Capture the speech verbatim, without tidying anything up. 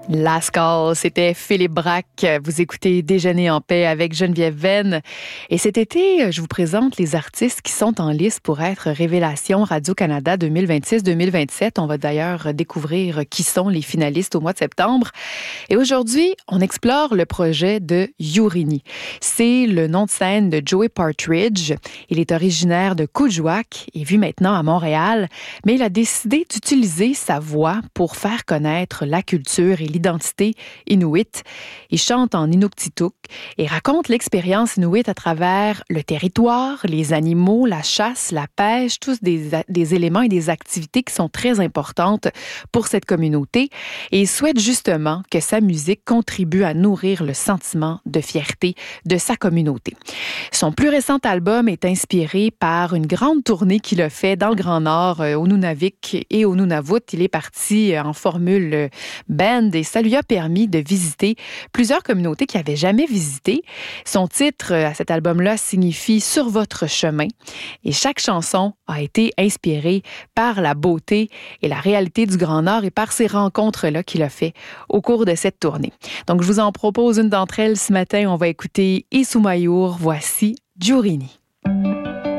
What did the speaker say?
Last Call, c'était Philippe Braque. Vous écoutez Déjeuner en paix avec Geneviève Venn. Et cet été, je vous présente les artistes qui sont en lice pour être Révélation Radio-Canada deux mille vingt-six deux mille vingt-sept. On va d'ailleurs découvrir qui sont les finalistes au mois de septembre. Et aujourd'hui, on explore le projet de Yourini. C'est le nom de scène de Joey Partridge. Il est originaire de Coujouac et vit maintenant à Montréal, mais il a décidé d'utiliser sa voix pour faire connaître la culture et l'identité inuit. Il chante en inuktitut et raconte l'expérience inuit à travers le territoire, les animaux, la chasse, la pêche, tous des, des éléments et des activités qui sont très importantes pour cette communauté. Et il souhaite justement que sa musique contribue à nourrir le sentiment de fierté de sa communauté. Son plus récent album est inspiré par une grande tournée qu'il a fait dans le Grand Nord, au Nunavik et au Nunavut. Il est parti en formule band et ça lui a permis de visiter plusieurs communautés qu'il n'avait jamais visitées. Son titre à cet album-là signifie « Sur votre chemin » et chaque chanson a été inspirée par la beauté et la réalité du Grand Nord et par ces rencontres-là qu'il a fait au cours de cette tournée. Donc, je vous en propose une d'entre elles ce matin. On va écouter Isumayur. Voici Yourini.